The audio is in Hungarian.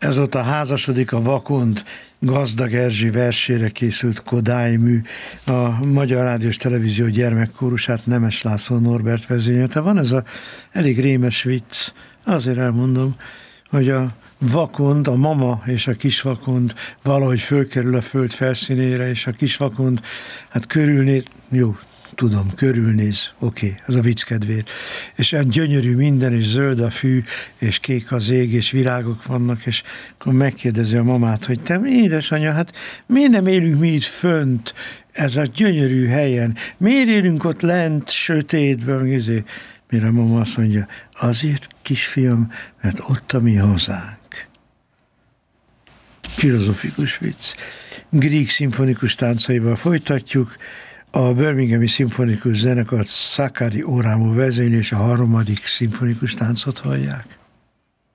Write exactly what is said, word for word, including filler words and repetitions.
Ezóta házasodik a vakond Gazdag Erzsi versére készült Kodálymű, a Magyar Rádiós Televízió gyermekkórusát Nemes László Norbert vezényelte. Van ez a elég rémes vicc, azért elmondom, hogy a vakond, a mama és a kisvakond valahogy fölkerül a föld felszínére, és a kisvakond hát körülnéz, jó, tudom, körülnéz, oké, okay, ez a vicc kedvéért. És olyan gyönyörű minden, és zöld a fű, és kék az ég, és virágok vannak, és akkor megkérdezi a mamát, hogy te, édesanyja, hát miért nem élünk mi itt fönt, ez a gyönyörű helyen? Miért élünk ott lent, sötétben, izé? Mire a mama azt mondja, azért, kisfiam, mert ott a mi hazánk. Filozofikus vicc. Grieg szimfonikus táncaival folytatjuk. A Birminghami Szimfonikus Zenekar Sakari Orámú vezényli, és a harmadik szimfonikus táncot hallják.